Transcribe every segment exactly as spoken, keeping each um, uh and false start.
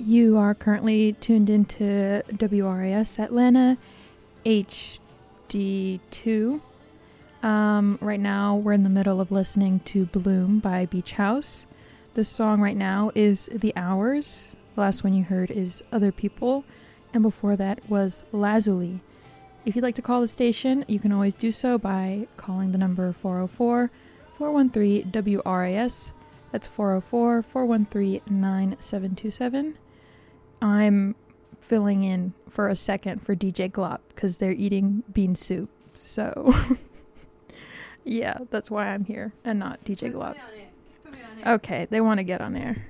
You are currently tuned into W R A S Atlanta H D two. Um, right now, we're in the middle of listening to Bloom by Beach House. This song right now is The Hours. The last one you heard is Other People. And before that was Lazuli. If you'd like to call the station, you can always do so by calling the number four oh four, four one three, W R A S. That's four oh four, four one three, nine seven two seven. I'm filling in for a second for D J Glop because they're eating bean soup. So, yeah, that's why I'm here and not D J Glop. Okay, they want to get on air.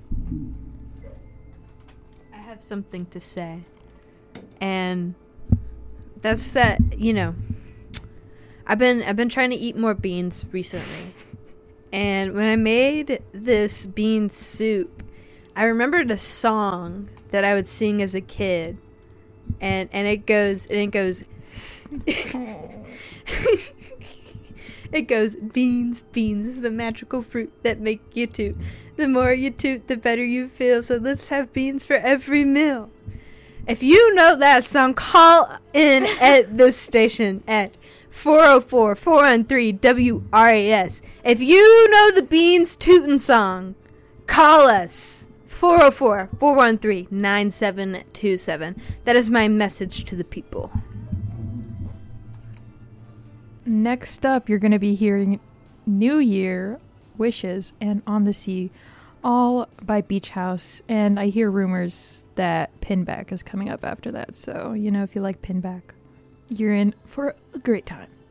I have something to say. And that's that, you know, I've been I've been trying to eat more beans recently. And when I made this bean soup, I remembered a song that I would sing as a kid. And and it goes and it goes It goes, beans, beans, the magical fruit that make you toot. The more you toot, the better you feel. So let's have beans for every meal. If you know that song, call in at this station at four oh four, four one three, W R A S. If you know the Beans Tootin' song, call us. four oh four, four one three, nine seven two seven. That is my message to the people. Next up, you're going to be hearing New Year, Wishes, and On the Sea, all by Beach House. And I hear rumors that Pinback is coming up after that. So, you know, if you like Pinback, you're in for a great time.